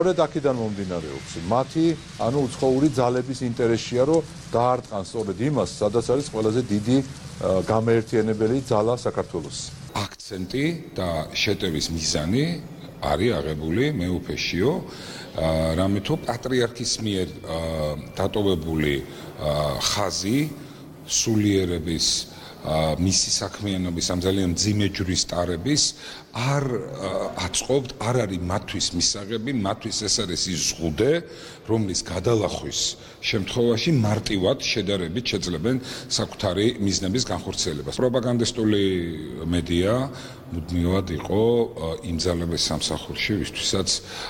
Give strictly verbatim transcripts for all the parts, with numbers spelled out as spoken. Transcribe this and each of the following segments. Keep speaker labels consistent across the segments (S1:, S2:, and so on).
S1: სწორედ აქედან მომდინარეობს. მათი, ანუ უცხოური ძალების ინტერესია, რომ დაარტყან სწორედ იმას, სადაც არის ყველაზე დიდი გამაერთიანებელი ძალა საქართველოს.
S2: აქცენტი და შეტევის მიზანი არის აღებული მეუფეშიო, რამე თუ პატრიარქის მიერ დატოვებული ხაზი სულიერების მისი საქმიანობის ამ ძალიან მძიმე ჯვრის ტარების არ აწყობთ, არ არის მათთვის მისაღები, მათთვის ეს არის ის ზღუდე, რომლის გადალახვის შემთხვევაში მარტივად შედარებით შეძლებენ საკუთარი მიზნების განხორციელებას. პროპაგანდისტული მედია მუდმივად იყო იმ ძალების სამსახურში, ვისთვისაც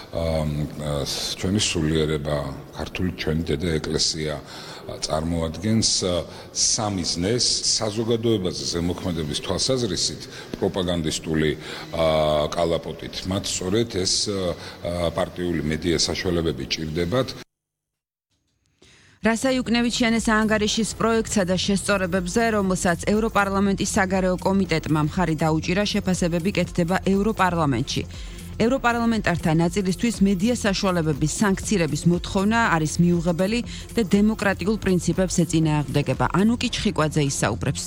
S2: ჩვენი სულიერება, ქართული ჩვენი დედა ეკლესია წარმოადგენს სამიზნეს საზოგადოებაზე ზემოქმედების თვალსაზრისით პროპაგანდისტული კალაპოტით. მათ სწორედ ეს პარტიული მედია საშუალებები ჭირდებათ.
S3: რასა იუკნევიჩიანეს ანგარიშის პროექტსა და შესწორებებზე, რომელსაც ევროპარლამენტის საგარეო კომიტეტმა მხარი დაუჭირა, შეფასებები კეთდება ევროპარლამენტში. ევროპარლამენტართა ნაწილისთვის მედია საშუალებების სანქცირების მოთხოვნა არის მიუღებელი და დემოკრატიულ პრინციპებს ეწინააღმდეგება. ანუკი ჩხიკვაძე ისაუბრებს.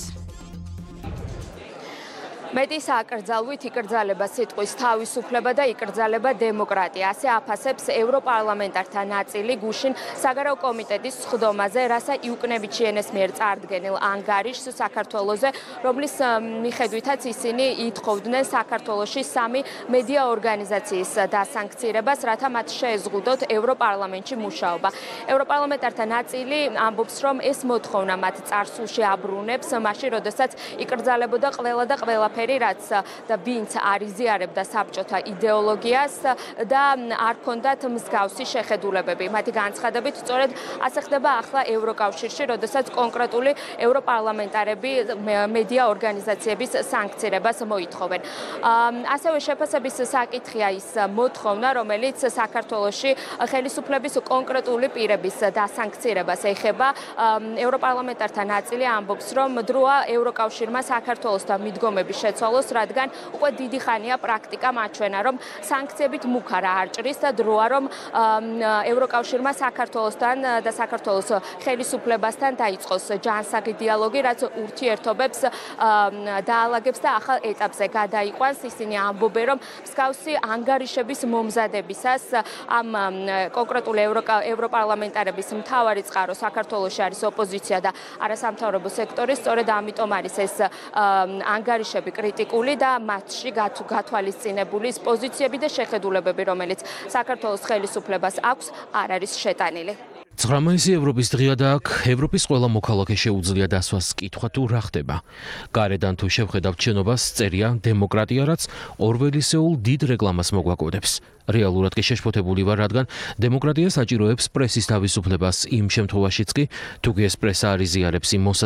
S4: მეტის აკრძალვით იკრძალება სიტყვის თავისუფლება და იკრძალება დემოკრატია. ასე აფასებს ევროპარლამენტართა ნაწილი გუშინ საგარეო კომიტეტის სხდომაზე, რასა იუკნევიჩიანეს მიერ წარდგენილ ანგარიშს საქართველოზე, რომლის მიხედვითაც ისინი ითხოვდნენ საქართველოში სამი მედია ორგანიზაციის დასანქცირებას, რათა მათ შეეზღუდოთ ევროპარლამენტში მუშაობა. ევროპარლამენტართა ნაწილი ამბობს, რომ ეს მოთხოვნა მათ წარსულში აბრუნებს, მაშინ როდესაც იკრძალებოდა ყველა და ყველაფერი, რაც და ვინც არ იზიარებდა საბჭოთა იდეოლოგიას და არ ქონდათ მსგავსი შეხედულებები. მათი განცხადებით, სწორედ ასე ხდება ახლა ევროკავშირში, როდესაც კონკრეტული ევროპარლამენტარები მედია ორგანიზაციების სანქცირებას მოითხოვენ. ასევე შეფასების საკითხია ის მოთხოვნა, რომელიც საქართველოში ხელისუფლების კონკრეტული პირების დასანქცირებას ეხება. ევროპარლამენტართა ნაწილი ამბობს, რომ დროა ევროკავშირმა საქართველოსთან მიდგომების შეცვალოს, რადგან უკვე დიდი ხანია პრაქტიკა მაჩვენა, რომ სანქციებით მუქ არ აჭრის და დროა, რომ ევროკავშირმა საქართველოსთან და საქართველოს ხელისუფლებასთან დაიწყოს ჯანსაღი დიალოგი, რაც ურთიერთობებს დაალაგებს და ახალ ეტაპზე გადაიყვანს. ისინი ამბობენ, რომ მსგავსი ანგარიშების მომზადებისას ამ კონკრეტული ევროპარლამენტარების მთავარი წყარო საქართველოში არის ოპოზიცია და არასამთავრობო სექტორი, სწორედ ამიტომ არის ეს ანგარიშები კრიტიკული და მათში გათვალისწინებული პოზიციები და შეხედულებები, რომელიც საქართველოს ხელისუფლებას აქვს, არ არის შეტანილი.
S5: ცხრა მაისი ევროპის დღეა და აქ ევროპის ყველა მოქალაქე შეუძლია დასვას კითხვა თუ რა ხდება. გარედან თუ შევხედავთ შენობას, წერია დემოკრატია, რაც ორველისეულ დიდ რეკლამას მოგვაკვდებს. რეალურად კი შეშფოთებული ვარ, რადგან დემოკრატია საჭიროებს პრესის თავისუფლებას იმ შემთხვევაშიც კი, თუ კი ეს პრესა არ იზიარებს იმ